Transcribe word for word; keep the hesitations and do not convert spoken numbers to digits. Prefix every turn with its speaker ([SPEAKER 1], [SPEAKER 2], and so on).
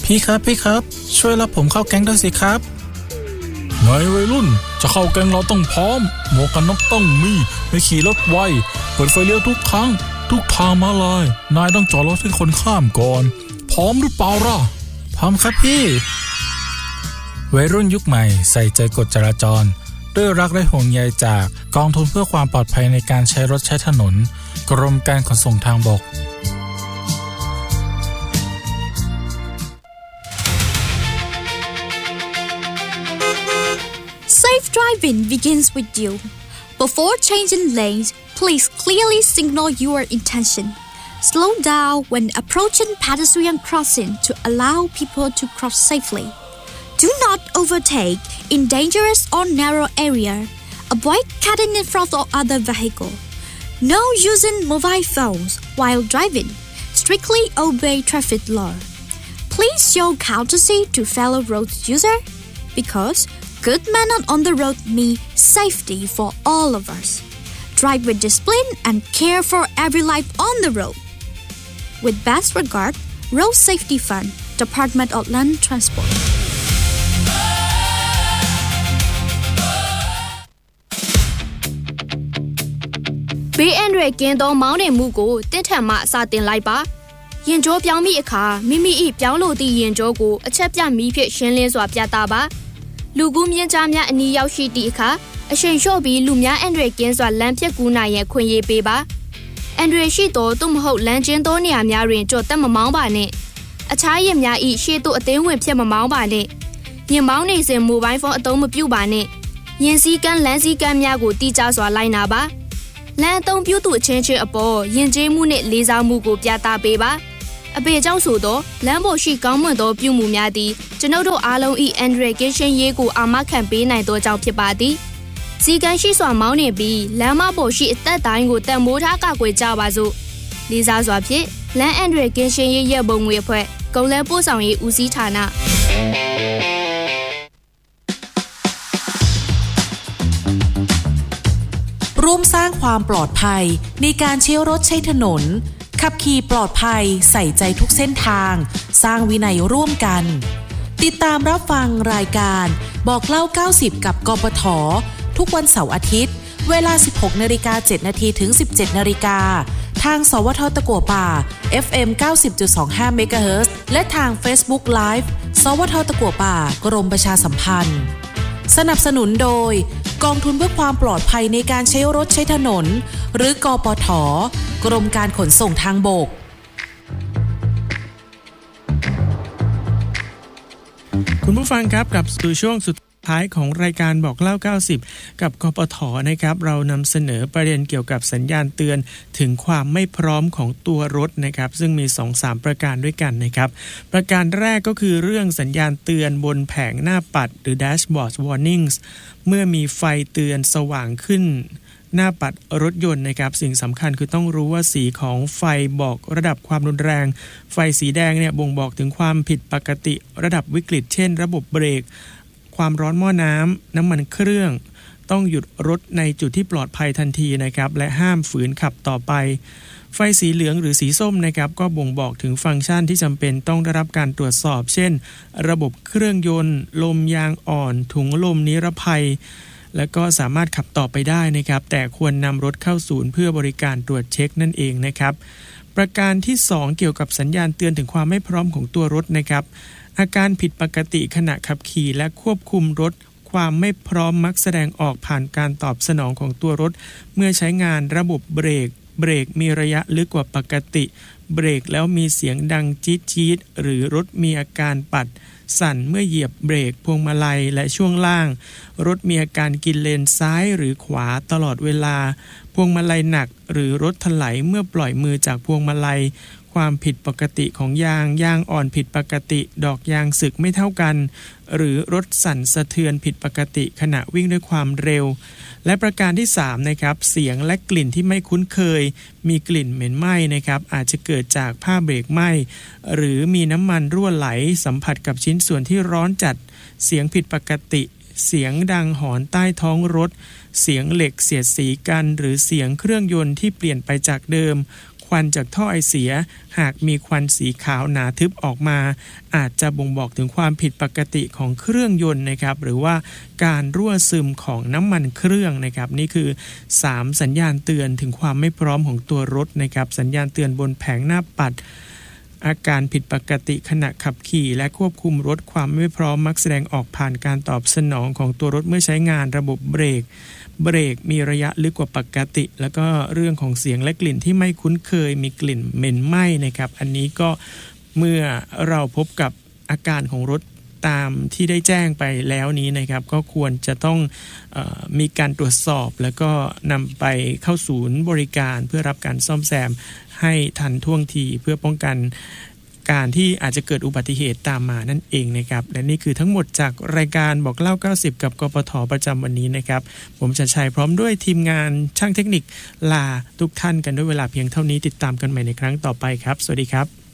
[SPEAKER 1] พี่ครับพี่ครับช่วยรับผมเข้าแก๊งด้วยสิครับ
[SPEAKER 2] ไงวัยรุ่นจะเข้าแก๊งเราต้องพร้อมหมวกกันน็อกต้องมีไม่ขี่รถไวเปิดไฟเลี้ยวทุกครั้งทุกทางมาลายนายต้องจอดรถให้คนข้ามก่อนพร้อมหรือเปล่าล่ะ
[SPEAKER 1] พร้อมครับพี่วัยรุ่นยุคใหม่ใส่ใจกฎจราจรด้วยรักและห่วงใยจากกองทุนเพื่อความปลอดภัยในการใช้รถใช้ถนนกรมการขนส่งทางบก
[SPEAKER 3] Safe driving begins with you. Before changing lanes, please clearly signal your intention. Slow down when approaching pedestrian crossing to allow people to cross safely. Do not overtake in dangerous or narrow area. Avoid cutting in front of other vehicle. No using mobile phones while driving. Strictly obey traffic law. Please show courtesy to fellow road user because good manners on the road mean safety for all of us. Drive with discipline and care for every life on the road. With best regard, Road Safety Fund, Department of Land Transport.
[SPEAKER 4] ဘေးအန္တရာယ်ကင်းသောမောင်းနှင်မှုကိုတင့်ထန်မှစတင်လိုက်ပါရင်ကြောပြောင်းမိအခါမိမိ၏ပြောင်းလို့သည့်ရင်ကြောကိုအချက်ပြမီးဖြင့်ရှင်းလင်းစွာပြသပါလူကူးမြင့်ကြားများအနီးရောက်ရှိသည့်အခါအရှိန်လျှော့ပြီးလူများအန္တရာယ်ကင်းစွာလမ်းဖြတ်ကူးနိုင်ရန်ခွင့်ရေးပေးပါအန္တရာယ်ရှိသောသို့မဟုတ်လမ်းကျဉ်းသောနေရာများတွင်ကြော်တက်မမောင်းပါနှင့်အခြားရည်များ၏ရှေ့သို့အသေးဝင်ဖြတ်မမောင်းပါနှင့်ရင်မောင်းနေစဉ်မိုဘိုင်းဖုန်းအသုံးမပြုပါနှင့်ရင်စည်းကမ်းလမ်းစည်းကမ်းများကိုတိကျစွာလိုက်နာပါလမ်းအသုံးပြုသူအချင်းချင်းအပေါ်ယဉ်ကျေးမှုနှင့်လေးစားမှုကိုပြသပေးပါအပေကြောင့်ဆိုသောလမ်းပေါ်ရှိကောင်းမွန်သောပြုမှုများသည်ကျွန်ုပ်တို့အားလုံး၏အန်ဒရယ်ကင်းရှင်းရေးကိုအာမခံပေးနိုင်သောကြောင့်ဖြစ်ပါသည်စီကံရှိစွာမောင်းနေပြီးလမ်းမပေါ်ရှိအသက်တိုင်းကိုတန်မိုးထားကာကွယ်ကြပါစို့လေးစားစွာဖြင့်လမ်းအန်ဒရယ်ကင်းရှင်းရေးရပ်ပုံငွေအဖွဲ့ကုန်လမ်းပို့ဆောင်ရေးဦးစီးဌာန
[SPEAKER 5] ร่วมสร้างความปลอดภัยในการใช้รถใช้ถนนขับขี่ปลอดภัยใส่ใจทุกเส้นทางสร้างวินัยร่วมกันติดตามรับฟังรายการบอกเล่าเก้าสิบกับกปท.ทุกวันเสาร์อาทิตย์เวลา สิบหกนาฬิกาเจ็ดนาที ถึง สิบเจ็ดนาฬิกาทางสวท.ตะกั่วป่า เอฟ เอ็ม เก้าสิบจุดสองห้า เมกะเฮิรตซ์และทาง Facebook Live สวท.ตะกั่วป่ากรมประชาสัมพันธ์สนับสนุนโดยกองทุนเพื่อความปลอดภัยในการใช้รถใช้ถนนหรือกปท.กรมการขนส่งทางบก
[SPEAKER 6] คุณผู้ฟังครับกลับสู่ช่วงสุดท้ายของรายการบอกเล่าเก้าสิบกับกปท.นะครับเรานำเสนอประเด็นเกี่ยวกับสัญญาณเตือนถึงความไม่พร้อมของตัวรถนะครับซึ่งมี สองถึงสาม ประการด้วยกันนะครับประการแรกก็คือเรื่องสัญญาณเตือนบนแผงหน้าปัดหรือ dashboard warnings เมื่อมีไฟเตือนสว่างขึ้นหน้าปัดรถยนต์นะครับสิ่งสำคัญคือต้องรู้ว่าสีของไฟบอกระดับความรุนแรงไฟสีแดงเนี่ยบ่งบอกถึงความผิดปกติระดับวิกฤตเช่นระบบเบรกความร้อนหม้อน้ำน้ำมันเครื่องต้องหยุดรถในจุดที่ปลอดภัยทันทีนะครับและห้ามฝืนขับต่อไปไฟสีเหลืองหรือสีส้มนะครับก็บ่งบอกถึงฟังก์ชันที่จำเป็นต้องได้รับการตรวจสอบเช่นระบบเครื่องยนต์ลมยางอ่อนถุงลมนิรภัยและก็สามารถขับต่อไปได้นะครับแต่ควรนำรถเข้าศูนย์เพื่อบริการตรวจเช็คนั่นเองนะครับประการที่สองเกี่ยวกับสัญญาณเตือนถึงความไม่พร้อมของตัวรถนะครับอาการผิดปกติขณะขับขี่และควบคุมรถความไม่พร้อมมักแสดงออกผ่านการตอบสนองของตัวรถเมื่อใช้งานระบบเบรกเบรกมีระยะลึกกว่าปกติเบรกแล้วมีเสียงดังจี๊ดจี๊ดหรือรถมีอาการปัดสั่นเมื่อเหยียบเบรกพวงมาลัยและช่วงล่างรถมีอาการกินเลนซ้ายหรือขวาตลอดเวลาพวงมาลัยหนักหรือรถถลายเมื่อปล่อยมือจากพวงมาลัยความผิดปกติของยางยางอ่อนผิดปกติดอกยางสึกไม่เท่ากันหรือรถสั่นสะเทือนผิดปกติขณะวิ่งด้วยความเร็วและประการที่สามนะครับเสียงและกลิ่นที่ไม่คุ้นเคยมีกลิ่นเหม็นไหม้นะครับอาจจะเกิดจากผ้าเบรกไหม้หรือมีน้ำมันรั่วไหลสัมผัสกับชิ้นส่วนที่ร้อนจัดเสียงผิดปกติเสียงดังหอนใต้ท้องรถเสียงเหล็กเสียดสีกันหรือเสียงเครื่องยนต์ที่เปลี่ยนไปจากเดิมคควันจากท่อไอเสียหากมีควันสีขาวหนาทึบออกมาอาจจะบ่งบอกถึงความผิดปกติของเครื่องยนต์นะครับหรือว่าการรั่วซึมของน้ำมันเครื่องนะครับนี่คือสามสัญญาณเตือนถึงความไม่พร้อมของตัวรถนะครับสัญญาณเตือนบนแผงหน้าปัดอาการผิดปกติขณะขับขี่และควบคุมรถความไม่พร้อมมักแสดงออกผ่านการตอบสนองของตัวรถเมื่อใช้งานระบบเบรกเบรกมีระยะลึกกว่าปกติแล้วก็เรื่องของเสียงและกลิ่นที่ไม่คุ้นเคยมีกลิ่นเหม็นไหม้นะครับอันนี้ก็เมื่อเราพบกับอาการของรถตามที่ได้แจ้งไปแล้วนี้นะครับก็ควรจะต้องเอ่อมีการตรวจสอบแล้วก็นำไปเข้าศูนย์บริการเพื่อรับการซ่อมแซมให้ทันท่วงทีเพื่อป้องกันการที่อาจจะเกิดอุบัติเหตุตามมานั่นเองนะครับและนี่คือทั้งหมดจากรายการบอกเล่าเก้าสิบกับกปทประจำวันนี้นะครับผมชัยชัยพร้อมด้วยทีมงานช่างเทคนิคลาทุกท่านกันด้วยเวลาเพียงเท่านี้ติดตามกันใหม่ในครั้งต่อไปครับสวัสดีครับ